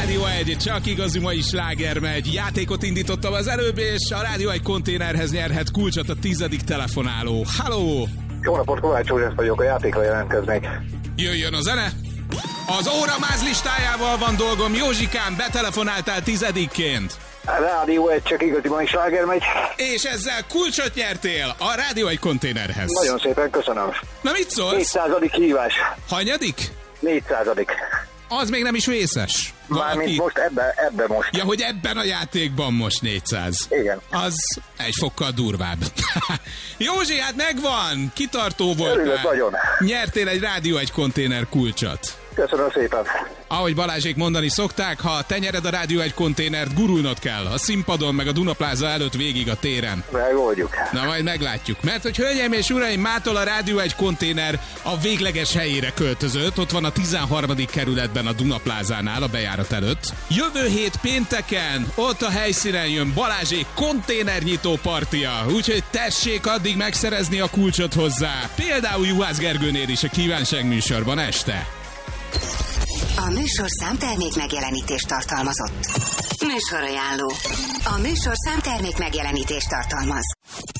Rádió 1, csak igazi mai sláger megy. Játékot indítottam az előbb, és a Rádió 1 konténerhez nyerhet kulcsot a 10. telefonáló. Halló! Jó napot, Kovács József vagyok, a játékra jelentkeznék. Jöjjön a zene! Az óramáz listájával van dolgom. Józsikám, betelefonáltál 10-ként. A Rádió 1, csak igazi mai sláger megy. És ezzel kulcsot nyertél a Rádió 1 konténerhez. Nagyon szépen köszönöm. Na mit szólsz? 400. hívás. Hanyadik? 400. Az még nem is vészes. Mármint most ebbe most. Ja, hogy ebben a játékban most 400. Igen. Az egy fokkal durvább. Józsi, hát megvan! Kitartó voltál. Örülök nagyon. Nyertél egy Rádió 1 konténer kulcsot. Köszönöm szépen. Ahogy Balázsék mondani szokták, ha te nyered a Rádió 1 konténert, gurulnod kell a színpadon, meg a Dunapláza előtt végig a téren. Megoldjuk. Na majd meglátjuk. Mert hogy hölgyeim és uraim, mától a Rádió 1 konténer a végleges helyére költözött. Ott van a 13. kerületben a Dunaplázánál, a bejárat előtt. Jövő hét pénteken ott a helyszínen jön Balázsék konténernyitó partia. Úgyhogy tessék addig megszerezni a kulcsot hozzá. Például Juhász Gergőnél is a kívánság műsorban este. A műsorszám termék megjelenítést tartalmazott. Műsorajánló. A műsorszám termék megjelenítést tartalmaz.